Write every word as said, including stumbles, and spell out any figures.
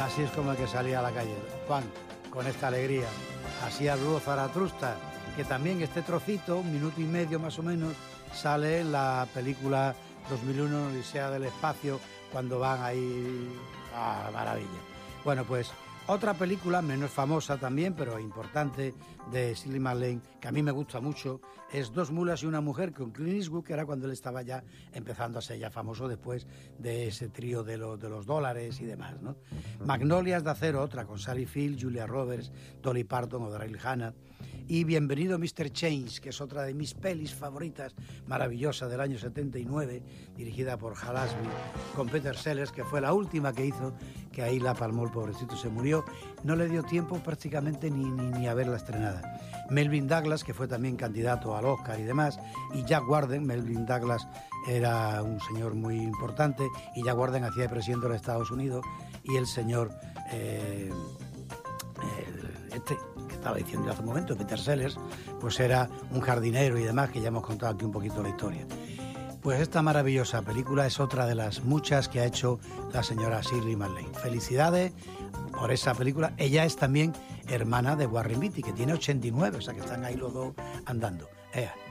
Así es como el que salía a la calle, Juan, con esta alegría. Así habló Zaratrusta, que también este trocito, un minuto y medio más o menos, sale en la película dos mil uno, Odisea del Espacio, cuando van ahí a maravilla. Bueno, pues otra película menos famosa también, pero importante, de Shirley MacLaine, que a mí me gusta mucho, es Dos mulas y una mujer, con Clint Eastwood, que era cuando él estaba ya empezando a ser ya famoso después de ese trío de, lo, de los dólares y demás, ¿no? Magnolias de acero, otra, con Sally Field, Julia Roberts, Dolly Parton o Daryl Hannah. Y Bienvenido mister Change, que es otra de mis pelis favoritas, maravillosa, del año setenta y nueve, dirigida por Hal Ashby, con Peter Sellers, que fue la última que hizo, que ahí la palmó, el pobrecito se murió. No le dio tiempo prácticamente ni, ni, ni a verla estrenada. Melvin Douglas, que fue también candidato al Oscar y demás, y Jack Warden. Melvin Douglas era un señor muy importante, y Jack Warden hacía de presidente de los Estados Unidos, y el señor eh, eh, este que estaba diciendo hace un momento, Peter Sellers, pues era un jardinero y demás, que ya hemos contado aquí un poquito la historia. Pues esta maravillosa película es otra de las muchas que ha hecho la señora Shirley MacLaine. Felicidades por esa película. Ella es también hermana de Warren Beatty, que tiene ochenta y nueve, o sea que están ahí los dos andando. Ea.